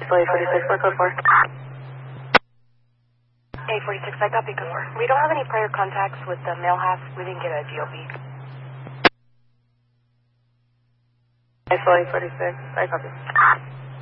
A46, what code 4? A46, I copy, code 4. We don't have any prior contacts with the male half. We didn't get a GOB. A46, I copy.